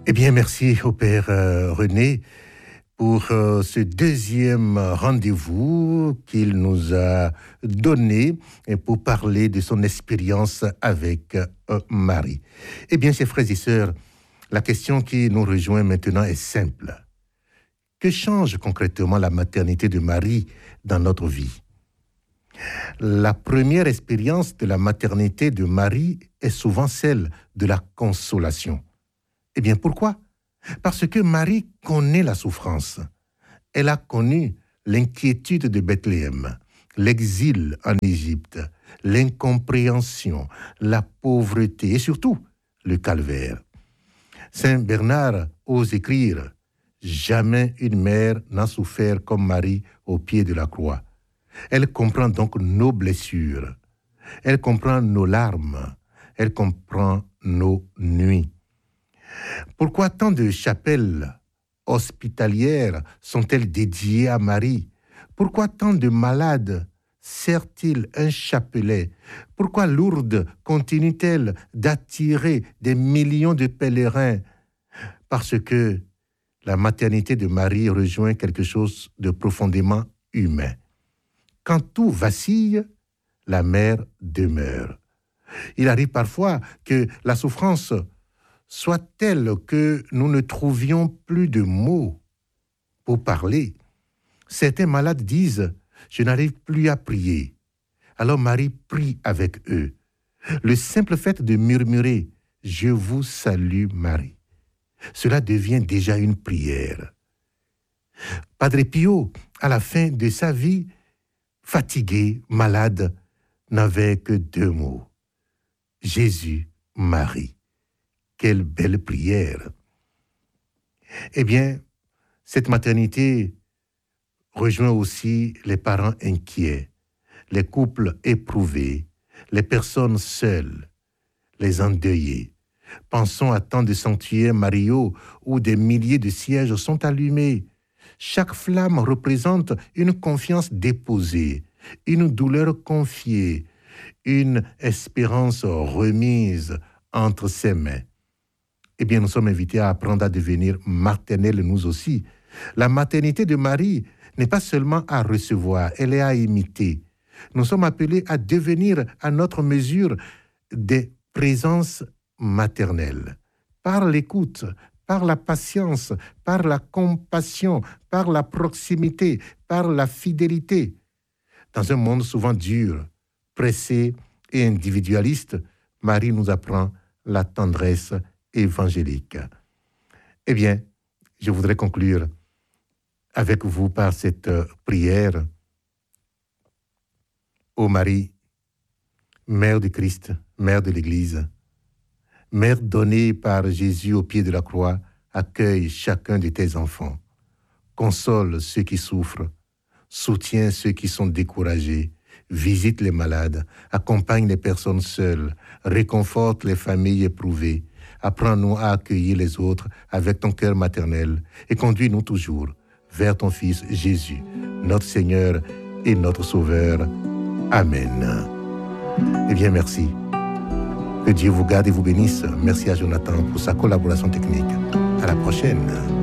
Eh bien, merci au Père René pour ce deuxième rendez-vous qu'il nous a donné et pour parler de son expérience avec Marie. Eh bien, chers frères et sœurs, la question qui nous rejoint maintenant est simple. Que change concrètement la maternité de Marie dans notre vie? La première expérience de la maternité de Marie est souvent celle de la consolation. Eh bien, pourquoi? Parce que Marie connaît la souffrance. Elle a connu l'inquiétude de Bethléem, l'exil en Égypte, l'incompréhension, la pauvreté et surtout le calvaire. Saint Bernard ose écrire « Jamais une mère n'a souffert comme Marie au pied de la croix. Elle comprend donc nos blessures, elle comprend nos larmes, elle comprend nos nuits. » Pourquoi tant de chapelles hospitalières sont-elles dédiées à Marie? Pourquoi tant de malades serrent-ils un chapelet? Pourquoi Lourdes continue-t-elle d'attirer des millions de pèlerins? Parce que la maternité de Marie rejoint quelque chose de profondément humain. Quand tout vacille, la mère demeure. Il arrive parfois que la souffrance soit telle que nous ne trouvions plus de mots pour parler. Certains malades disent « Je n'arrive plus à prier ». Alors Marie prie avec eux. Le simple fait de murmurer « Je vous salue Marie », cela devient déjà une prière. Padre Pio, à la fin de sa vie, fatigué, malade, n'avait que 2 mots. Jésus, Marie. Quelle belle prière! Eh bien, cette maternité rejoint aussi les parents inquiets, les couples éprouvés, les personnes seules, les endeuillés. Pensons à tant de sanctuaires mariaux où des milliers de cierges sont allumés. Chaque flamme représente une confiance déposée, une douleur confiée, une espérance remise entre ses mains. Eh bien, nous sommes invités à apprendre à devenir maternels nous aussi. La maternité de Marie n'est pas seulement à recevoir, elle est à imiter. Nous sommes appelés à devenir à notre mesure des présences maternelles. Par l'écoute, par la patience, par la compassion, par la proximité, par la fidélité. Dans un monde souvent dur, pressé et individualiste, Marie nous apprend la tendresse évangélique. Eh bien, je voudrais conclure avec vous par cette prière. Ô Marie, Mère de Christ, Mère de l'Église, Mère donnée par Jésus au pied de la croix, accueille chacun de tes enfants. Console ceux qui souffrent, soutiens ceux qui sont découragés, visite les malades, accompagne les personnes seules, réconforte les familles éprouvées. Apprends-nous à accueillir les autres avec ton cœur maternel et conduis-nous toujours vers ton Fils Jésus, notre Seigneur et notre Sauveur. Amen. Eh bien, merci. Que Dieu vous garde et vous bénisse. Merci à Jonathan pour sa collaboration technique. À la prochaine.